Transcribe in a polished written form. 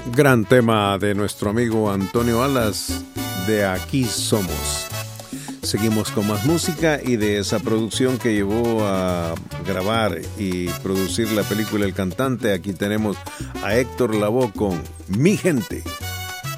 Gran tema de nuestro amigo Antonio Alas, de Aquí Somos. Seguimos con más música y de esa producción que llevó a grabar y producir la película El Cantante. Aquí tenemos a Héctor Lavoe con Mi Gente.